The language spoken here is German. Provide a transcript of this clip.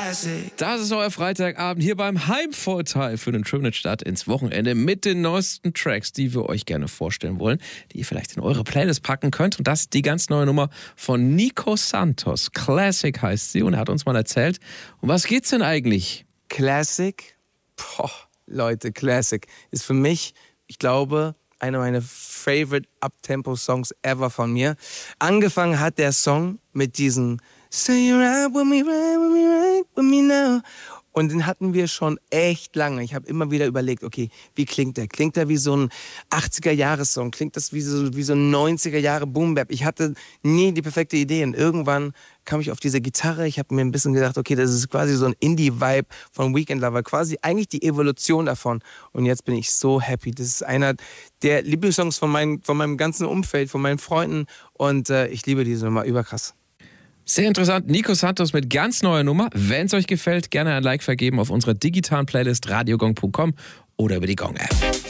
Das ist euer Freitagabend hier beim Heimvorteil für den schönen Start ins Wochenende mit den neuesten Tracks, die wir euch gerne vorstellen wollen, die ihr vielleicht in eure Playlist packen könnt. Und das ist die ganz neue Nummer von Nico Santos. Classic heißt sie und er hat uns mal erzählt. Um was geht's denn eigentlich? Classic? Boah, Leute, Classic ist für mich, ich glaube, einer meiner favorite Uptempo-Songs ever von mir. Angefangen hat der Song mit diesem Say you're right with me, right with me now. Und den hatten wir schon echt lange. Ich habe immer wieder überlegt, okay, wie klingt der? Klingt der wie so ein 80er-Jahres-Song? Klingt das wie so ein 90er-Jahre Boom-Bap? Ich hatte nie die perfekte Idee. Und irgendwann kam ich auf diese Gitarre. Ich habe mir ein bisschen gedacht, okay, das ist quasi so ein Indie-Vibe von Weekend Lover. Quasi eigentlich die Evolution davon. Und jetzt bin ich so happy. Das ist einer der Lieblingssongs von meinem ganzen Umfeld, von meinen Freunden. Und ich liebe diese Nummer, überkrass. Sehr interessant. Nico Santos mit ganz neuer Nummer. Wenn es euch gefällt, gerne ein Like vergeben auf unserer digitalen Playlist radiogong.com oder über die Gong-App.